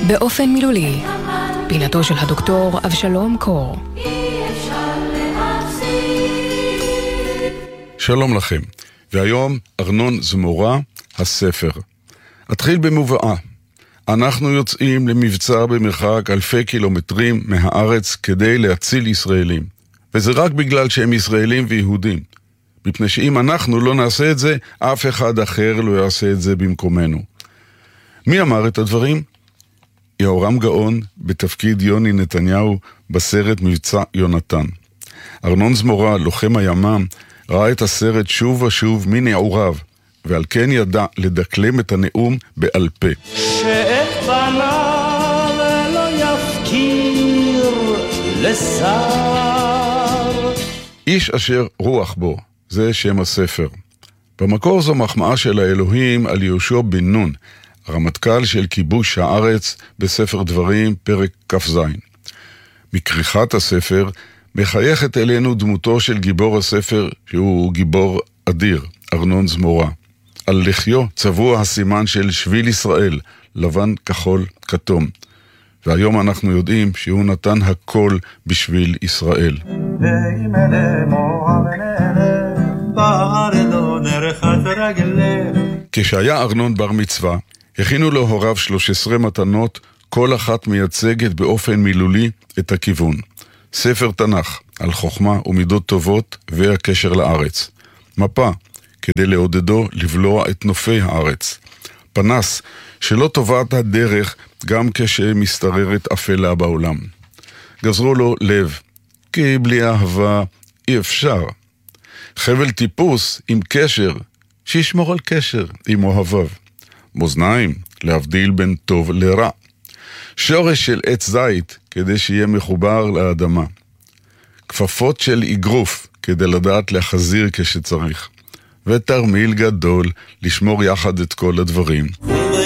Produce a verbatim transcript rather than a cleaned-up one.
באופן מילולי, פינתו של הדוקטור אבשלום קור. שלום לכם, והיום ארנון זמורה, הספר. אתחיל במובאה. אנחנו יוצאים למבצע במרחק אלפי קילומטרים מהארץ כדי להציל ישראלים. וזה רק בגלל שהם ישראלים ויהודים. מפני שאם אנחנו לא נעשה את זה, אף אחד אחר לא יעשה את זה במקומנו. מי אמר את הדברים? יהורם גאון בתפקיד יוני נתניהו בסרט מבצע יונתן. ארנון זמורה, לוחם הימ"מ, ראה את הסרט שוב ושוב מנעוריו, ועל כן ידע לדקלם את הנאום בעל פה. שאת בניו לא יפקיר לשר. איש אשר רוח בו, זה שם הספר. במקור זו מחמאה של האלוהים על יהושע בן נון, הרמטכ"ל של כיבוש הארץ בספר דברים, פרק כ"ז. מכריכת הספר מחייכת אלינו דמותו של גיבור הספר, שהוא גיבור אדיר, ארנון זמורה. על לחיו צבוע הסימן של שביל ישראל, לבן, כחול, כתום. והיום אנחנו יודעים שהוא נתן הכל בשביל ישראל. כשהיה ארנון בר מצווה, הכינו לו הוריו שלוש עשרה מתנות, כל אחת מייצגת באופן מילולי את הכיוון. ספר תנ"ך על חוכמה ומידות טובות והקשר לארץ. מפה כדי לעודדו לבלוע את נופי הארץ. פנס שלא טובעת הדרך גם כשמסתררת אפלה בעולם. גזרו לו לב, כי בלי אהבה אי אפשר. חבל טיפוס עם קשר, שישמור על קשר עם אוהביו. מאזניים, להבדיל בין טוב לרע. שורש של עץ זית, כדי שיהיה מחובר לאדמה. כפפות של אגרוף, כדי לדעת להחזיר כשצריך. ותרמיל גדול, לשמור יחד את כל הדברים.